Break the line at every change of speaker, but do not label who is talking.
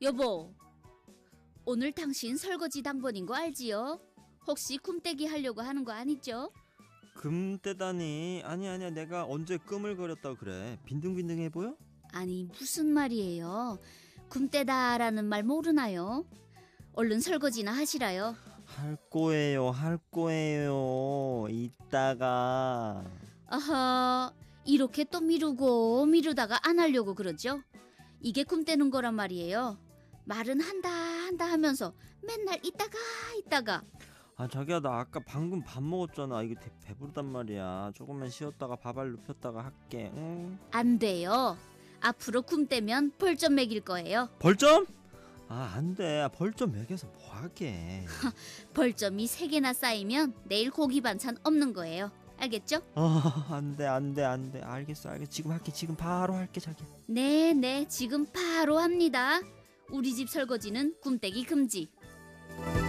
여보, 오늘 당신 설거지 당번인 거 알지요? 혹시 굼떼기 하려고 하는 거 아니죠?
금떼다니. 아니야, 내가 언제 끔을 그렸다고 그래. 빈둥빈둥해 보여?
아니, 무슨 말이에요? 굼떼다라는 말 모르나요? 얼른 설거지나 하시라요.
할 거예요. 이따가.
아하, 이렇게 또 미루다가 안 하려고 그러죠? 이게 굼떼는 거란 말이에요. 말은 한다 하면서 맨날 이따가.
아, 자기야, 나 아까 방금 밥 먹었잖아. 이거 배부르단 말이야. 조금만 쉬었다가 밥알 눕혔다가 할게. 응?
안 돼요. 앞으로 굼떼면 벌점 매길 거예요.
벌점? 아, 안 돼. 벌점 매겨서 뭐 하게.
벌점이 3개나 쌓이면 내일 고기 반찬 없는 거예요. 알겠죠?
안 돼. 알겠어. 지금 할게. 지금 바로 할게, 자기야.
네, 지금 바로 합니다. 우리 집 설거지는 굼떼기 금지.